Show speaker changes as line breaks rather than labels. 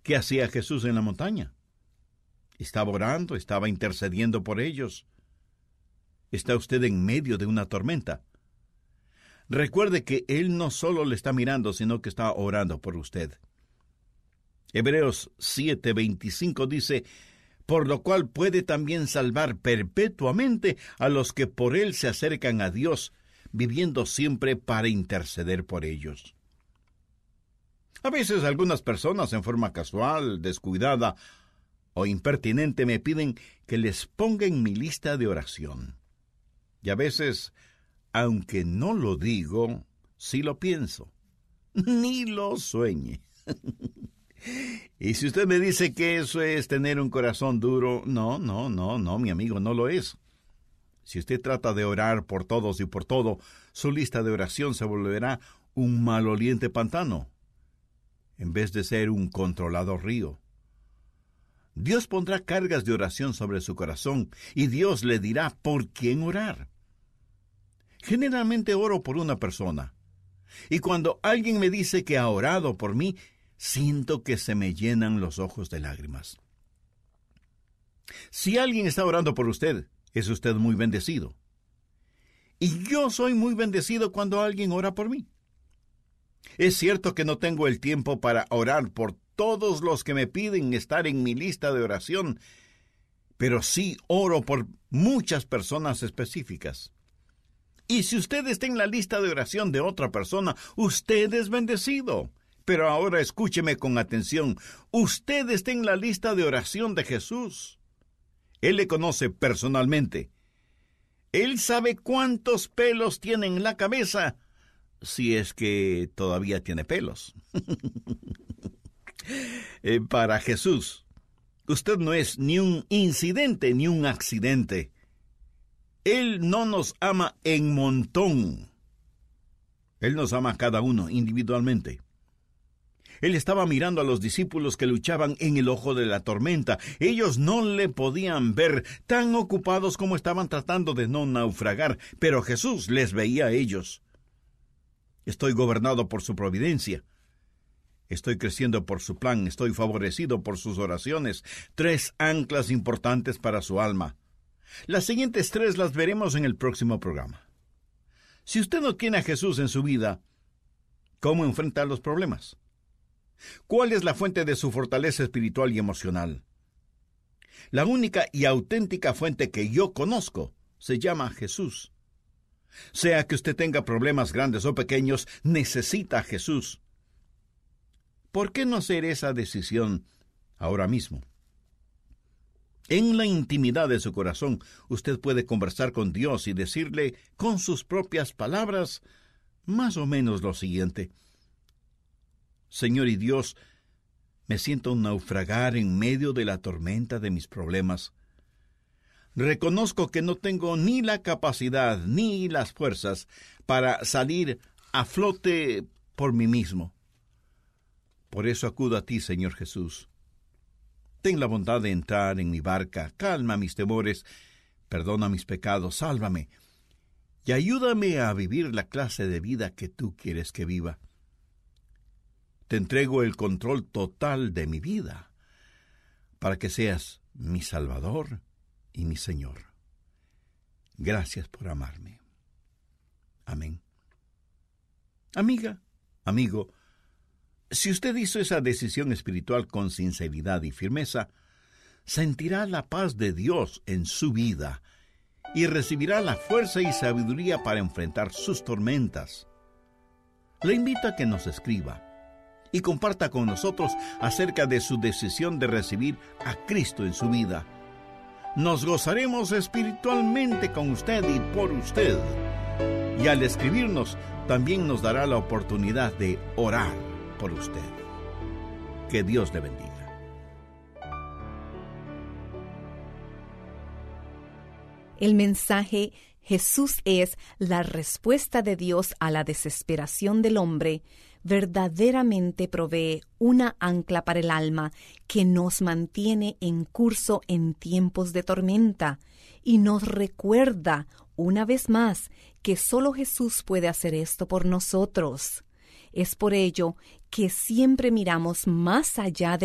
¿Qué hacía Jesús en la montaña? Estaba orando, estaba intercediendo por ellos. ¿Está usted en medio de una tormenta? Recuerde que Él no solo le está mirando, sino que está orando por usted. Hebreos 7:25 dice: por lo cual puede también salvar perpetuamente a los que por Él se acercan a Dios, viviendo siempre para interceder por ellos. A veces algunas personas, en forma casual, descuidada o impertinente, me piden que les ponga en mi lista de oración. Y a veces, aunque no lo digo, sí lo pienso. Ni lo sueñe. Y si usted me dice que eso es tener un corazón duro, no, mi amigo, no lo es. Si usted trata de orar por todos y por todo, su lista de oración se volverá un maloliente pantano, en vez de ser un controlado río. Dios pondrá cargas de oración sobre su corazón y Dios le dirá por quién orar. Generalmente oro por una persona, y cuando alguien me dice que ha orado por mí, siento que se me llenan los ojos de lágrimas. Si alguien está orando por usted, es usted muy bendecido. Y yo soy muy bendecido cuando alguien ora por mí. Es cierto que no tengo el tiempo para orar por todos los que me piden estar en mi lista de oración, pero sí oro por muchas personas específicas. Y si usted está en la lista de oración de otra persona, usted es bendecido. Pero ahora escúcheme con atención. Usted está en la lista de oración de Jesús. Él le conoce personalmente. Él sabe cuántos pelos tiene en la cabeza, si es que todavía tiene pelos. Para Jesús, usted no es ni un incidente ni un accidente. Él no nos ama en montón. Él nos ama a cada uno individualmente. Él estaba mirando a los discípulos que luchaban en el ojo de la tormenta. Ellos no le podían ver, tan ocupados como estaban tratando de no naufragar, pero Jesús les veía a ellos. Estoy gobernado por su providencia. Estoy creciendo por su plan. Estoy favorecido por sus oraciones. 3 anclas importantes para su alma. Las siguientes 3 las veremos en el próximo programa. Si usted no tiene a Jesús en su vida, ¿cómo enfrenta los problemas? ¿Cuál es la fuente de su fortaleza espiritual y emocional? La única y auténtica fuente que yo conozco se llama Jesús. Sea que usted tenga problemas grandes o pequeños, necesita a Jesús. ¿Por qué no hacer esa decisión ahora mismo? En la intimidad de su corazón, usted puede conversar con Dios y decirle con sus propias palabras más o menos lo siguiente: Señor y Dios, me siento naufragar en medio de la tormenta de mis problemas. Reconozco que no tengo ni la capacidad ni las fuerzas para salir a flote por mí mismo. Por eso acudo a ti, Señor Jesús. Ten la bondad de entrar en mi barca, calma mis temores, perdona mis pecados, sálvame, y ayúdame a vivir la clase de vida que tú quieres que viva. Te entrego el control total de mi vida, para que seas mi Salvador y mi Señor. Gracias por amarme. Amén. Amiga, amigo, si usted hizo esa decisión espiritual con sinceridad y firmeza, sentirá la paz de Dios en su vida y recibirá la fuerza y sabiduría para enfrentar sus tormentas. Le invito a que nos escriba y comparta con nosotros acerca de su decisión de recibir a Cristo en su vida. Nos gozaremos espiritualmente con usted y por usted. Y al escribirnos, también nos dará la oportunidad de orar por usted. Que Dios le bendiga.
El mensaje Jesús es la respuesta de Dios a la desesperación del hombre verdaderamente provee una ancla para el alma que nos mantiene en curso en tiempos de tormenta y nos recuerda una vez más que solo Jesús puede hacer esto por nosotros. Es por ello que siempre miramos más allá de